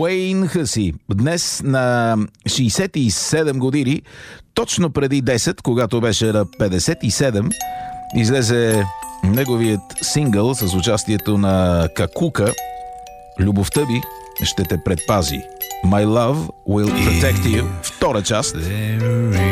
Уейн Хъси. Днес на 67 години, точно преди 10, когато беше на 57, излезе неговият сингъл с участието на Какука "Любовта ми ще те предпази". My Love Will Protect You, втора част.